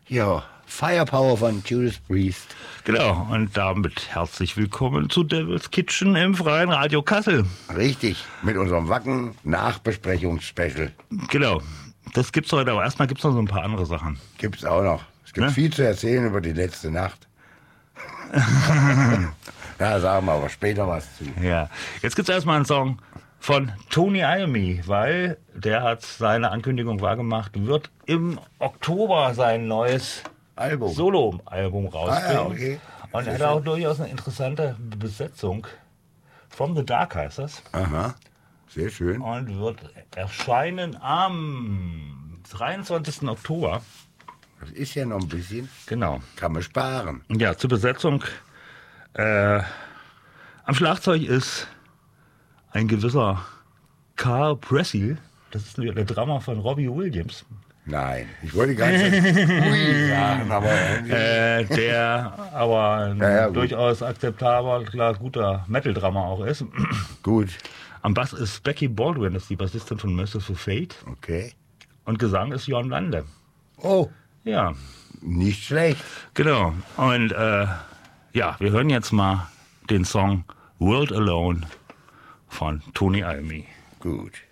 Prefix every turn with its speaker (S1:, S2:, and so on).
S1: Ja, Firepower von Judas Priest.
S2: Genau, und damit herzlich willkommen zu Devil's Kitchen im Freien Radio Kassel.
S1: Richtig, mit unserem Wacken-Nachbesprechungsspecial.
S2: Genau, das gibt's heute, aber erstmal gibt's noch so ein paar andere Sachen.
S1: Gibt's auch noch. Es gibt viel zu erzählen über die letzte Nacht. Ja, sagen wir aber später was zu.
S2: Ja, jetzt gibt's erstmal einen Song von Tony Iommi, weil der hat seine Ankündigung wahrgemacht, wird im Oktober sein neues Solo-Album rausbringen.
S1: Ja, okay.
S2: Und er hat auch durchaus eine interessante Besetzung. From the Dark heißt das.
S1: Aha, sehr schön.
S2: Und wird erscheinen am 23. Oktober.
S1: Das ist ja noch ein bisschen.
S2: Genau.
S1: Kann man sparen.
S2: Ja, zur Besetzung. Am Schlagzeug ist ein gewisser Carl Pressey. Das ist der Drummer von Robbie Williams.
S1: Nein, ich wollte gar nicht Ui sagen, aber irgendwie.
S2: Der aber ein
S1: Ja,
S2: durchaus akzeptabler, guter Metal-Drummer auch ist.
S1: Gut.
S2: Am Bass ist Becky Baldwin, das ist die Bassistin von Merciful Fate.
S1: Okay.
S2: Und Gesang ist Jon Lande.
S1: Oh,
S2: Ja,
S1: nicht schlecht.
S2: genau. Und ja, wir hören jetzt mal den Song World Alone von Tony Iommi.
S1: Gut.